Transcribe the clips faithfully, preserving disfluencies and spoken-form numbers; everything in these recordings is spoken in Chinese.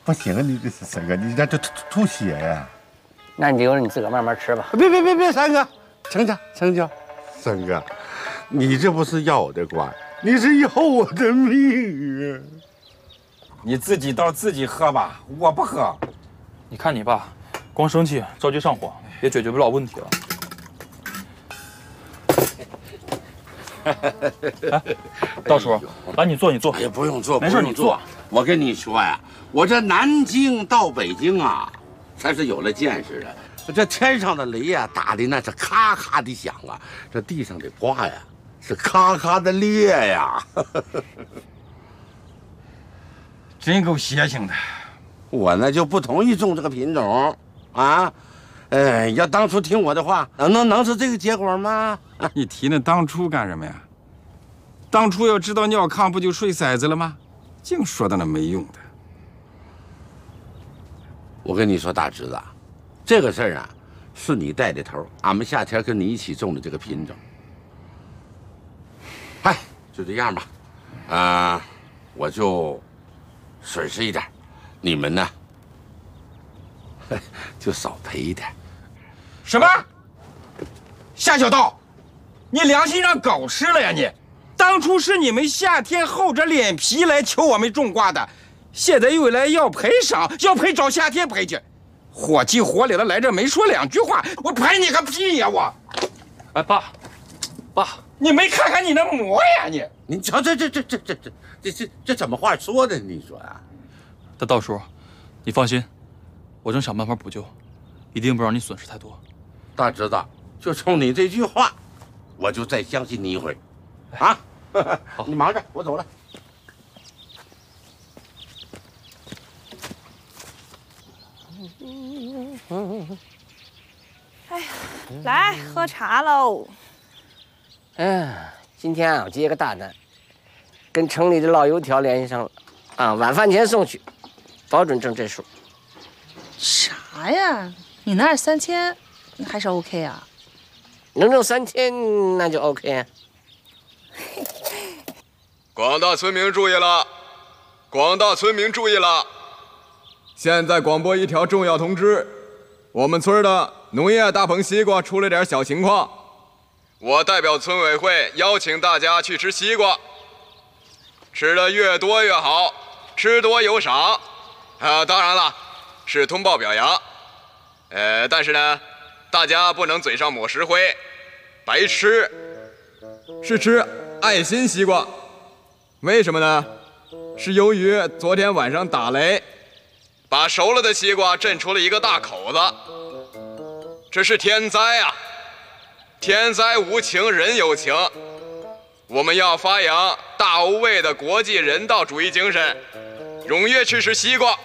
不行啊，你这是三哥，你这这吐吐血呀！ 那你就你自个儿慢慢吃吧。 别别别别，三哥，成交成交，三哥，你这不是要我的官，你是要我的命啊！ 你自己倒自己喝吧，我不喝。 你看你爸，光生气着急上火，也解决不了问题了。哎，大叔，来你坐，你坐。 哎呀，不用坐， 没事你坐。 我跟你说呀，我这南京到北京啊，才是有了见识的。这天上的雷呀，打的那是咔咔的响啊，这地上的瓜呀，是咔咔的裂呀。 真够邪性的。 我呢就不同意种这个品种，啊，呃，要当初听我的话，能能能是这个结果吗？ 你提那当初干什么呀？当初要知道尿炕，不就睡骰子了吗？净说的那没用的。 我跟你说，大侄子，这个事儿啊，是你带的头，俺们夏天跟你一起种的这个品种。哎，就这样吧，啊、呃，我就损失一点，你们呢，就少赔一点。 什么？夏小道，你良心让狗吃了呀你！当初是你们夏天厚着脸皮来求我们种瓜的，现在又来要赔偿，要赔找夏天赔去，火急火燎的来这没说两句话，我赔你个屁呀我！ 哎，爸，爸， 你没看看你那模样你！ 你瞧这这这这这这这这这怎么话说的？你说啊？ 大道叔，你放心，我正想办法补救，一定不让你损失太多。 大侄子，就冲你这句话，我就再相信你一回，啊！你忙着，我走了。 哎呀，来喝茶喽！ 嗯，今天啊，我接个大单，跟城里的老油条联系上了，啊，晚饭前送去，保准挣这数。 啥呀？你那儿三千，还是 OK 啊？ 能挣三千，那就 OK。 广大村民注意了！广大村民注意了！现在广播一条重要通知：我们村的农业大棚西瓜出了点小情况，我代表村委会邀请大家去吃西瓜，吃的越多越好，吃多有赏。啊，当然了，是通报表扬。呃，但是呢，大家不能嘴上抹石灰，白吃，是吃爱心西瓜。为什么呢？是由于昨天晚上打雷，把熟了的西瓜震出了一个大口子。这是天灾啊！天灾无情，人有情。我们要发扬大无畏的国际人道主义精神，踊跃去吃西瓜。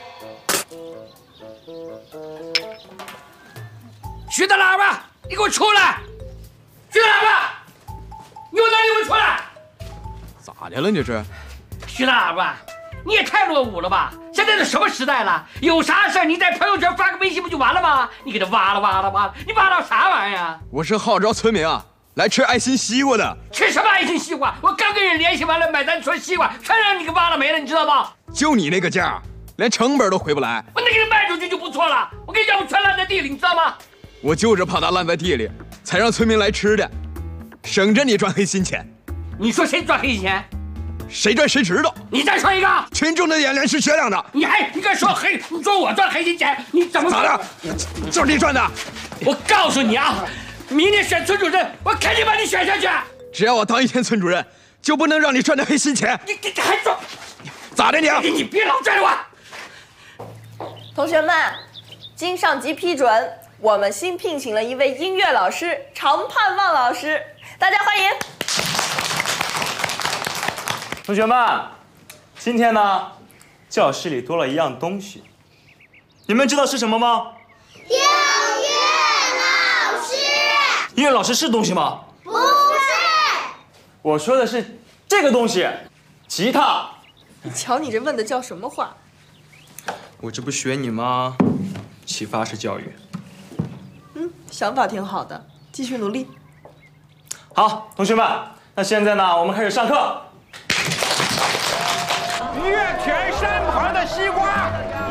徐大喇叭，你给我出来！徐大喇叭，你有哪里给我出来！ 咋的了？你这是？ 徐大喇叭，你也太落伍了吧！现在都什么时代了？有啥事你在朋友圈发个微信不就完了吗？你给他挖了挖了挖了，你挖到啥玩意儿啊？ 我是号召村民啊，来吃爱心西瓜的。 吃什么爱心西瓜？我刚跟人联系完了，买单纯西瓜全让你给挖了没了，你知道吗？ 就你那个价，连成本都回不来。 我能给你卖出去就不错了。我跟你讲，我全烂在地里，你知道吗？ 我就是怕它烂在地里，才让村民来吃的，省着你赚黑心钱。 你说谁赚黑心钱？ 谁赚谁知道。 你再说一个。 群众的眼泪是雪亮的。 你还你敢说黑？你说我赚黑心钱？你怎么咋的？就是你赚的。 我告诉你啊，明年选村主任，我肯定把你选下去。 只要我当一天村主任，就不能让你赚的黑心钱。 你你还说咋的你？ 你你别老拽着我。 同学们，经上级批准，我们新聘请了一位音乐老师常盼望老师，大家欢迎。 同学们，今天呢，教室里多了一样东西，你们知道是什么吗？ 音乐老师。 音乐老师是东西吗？ 不是。 我说的是这个东西，吉他。 你瞧你这问的叫什么话？ 我这不学你吗？启发式教育。 嗯，想法挺好的，继续努力。 好，同学们，那现在呢，我们开始上课。 越甜山旁的西瓜。